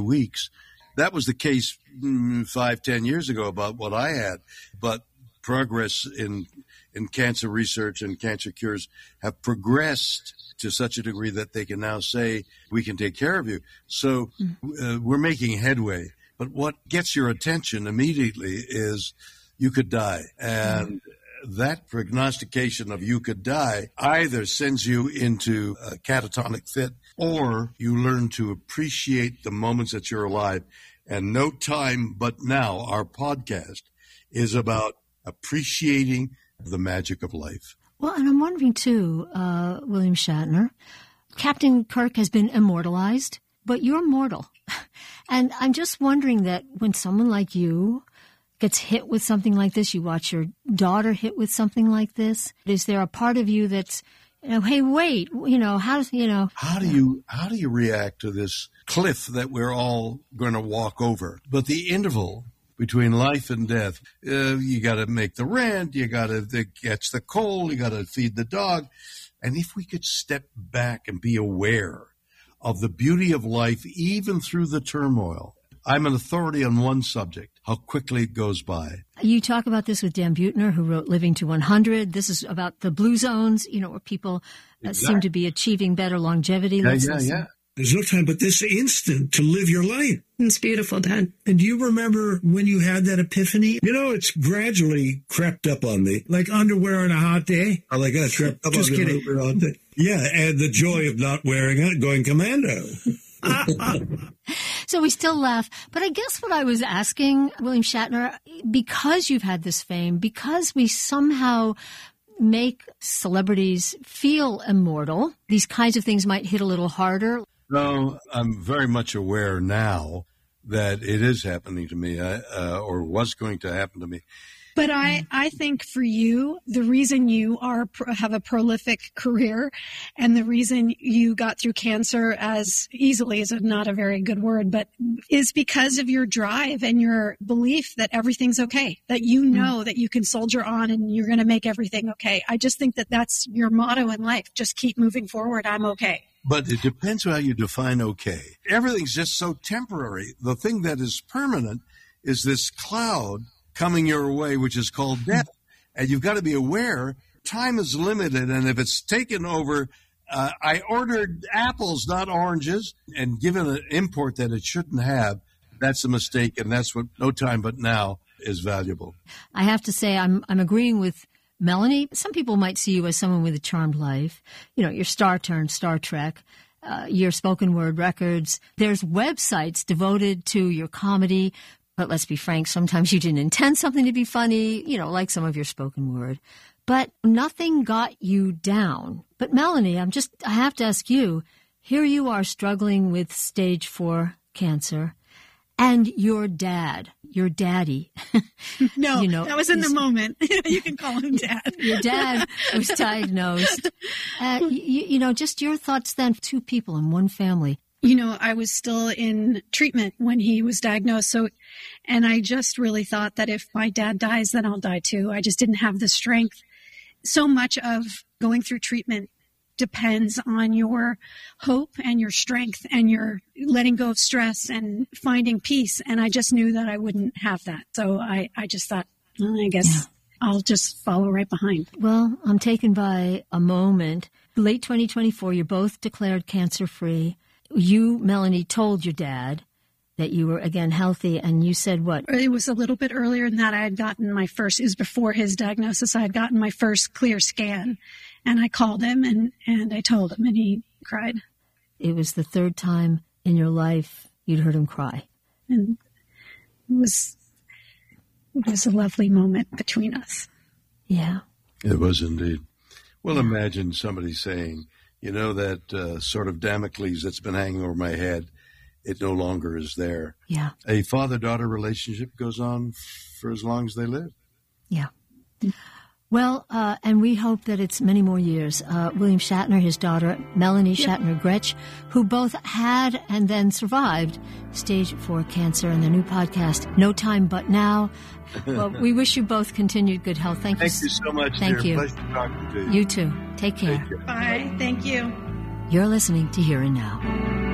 weeks. That was the case 5-10 years ago about what I had. But progress in cancer research and cancer cures have progressed to such a degree that they can now say, we can take care of you. So we're making headway. But what gets your attention immediately is you could die. And that prognostication of you could die either sends you into a catatonic fit or you learn to appreciate the moments that you're alive. And No Time But Now, our podcast, is about appreciating the magic of life. Well, and I'm wondering, too, William Shatner, Captain Kirk has been immortalized, but you're mortal. And I'm just wondering that when someone like you gets hit with something like this, you watch your daughter hit with something like this, is there a part of you that's, hey, wait, how do you react to this cliff that we're all going to walk over? But the interval between life and death, you got to make the rent, you got to catch the cold, you got to feed the dog. And if we could step back and be aware of the beauty of life, even through the turmoil. I'm an authority on one subject, how quickly it goes by. You talk about this with Dan Buettner, who wrote Living to 100. This is about the blue zones, where people seem to be achieving better longevity. Yeah. There's no time but this instant to live your life. It's beautiful, Dad. And do you remember when you had that epiphany? It's gradually crept up on me. Like underwear on a hot day. Oh, like that crept up on me. Yeah, and the joy of not wearing it, going commando. So we still laugh. But I guess what I was asking, William Shatner, because you've had this fame, because we somehow make celebrities feel immortal, these kinds of things might hit a little harder. No, I'm very much aware now that it is happening to me, or was going to happen to me. But I think for you, the reason you have a prolific career and the reason you got through cancer as easily is not a very good word, but is because of your drive and your belief that everything's okay, that you know that you can soldier on and you're going to make everything okay. I just think that that's your motto in life. Just keep moving forward. I'm okay. But it depends on how you define okay. Everything's just so temporary. The thing that is permanent is this cloud coming your way, which is called death. And you've got to be aware time is limited. And if it's taken over, I ordered apples, not oranges, and given an import that it shouldn't have, that's a mistake. And that's what No Time But Now is valuable. I have to say I'm agreeing with Melanie. Some people might see you as someone with a charmed life. Your star turned Star Trek, your spoken word records. There's websites devoted to your comedy. But let's be frank, sometimes you didn't intend something to be funny, like some of your spoken word. But nothing got you down. But Melanie, I have to ask you, here you are struggling with stage 4 cancer, and your daddy. No, that was in the moment. You can call him Dad. Your dad was diagnosed. Just your thoughts then, 2 people in one family. I was still in treatment when he was diagnosed. And I just really thought that if my dad dies, then I'll die too. I just didn't have the strength. So much of going through treatment depends on your hope and your strength and your letting go of stress and finding peace. And I just knew that I wouldn't have that. So I just thought, I guess I'll just follow right behind. Well, I'm taken by a moment. Late 2024, you're both declared cancer-free. You, Melanie, told your dad that you were, again, healthy, and you said what? It was a little bit earlier than that. I had gotten my first, it was before his diagnosis, I had gotten my first clear scan, and I called him, and I told him, and he cried. It was the 3rd time in your life you'd heard him cry. And it was a lovely moment between us. Yeah. It was indeed. Well, imagine somebody saying, that sort of Damocles that's been hanging over my head, it no longer is there. Yeah. A father-daughter relationship goes on for as long as they live. Yeah. Well, and we hope that it's many more years. William Shatner, his daughter, Melanie Shatner Gretsch, who both had and then survived stage 4 cancer, and their new podcast, No Time But Now. Well, we wish you both continued good health. Thank you so much. Thank you. Pleasure talking to you. You too. Take care. Bye. Thank you. You're listening to Here and Now.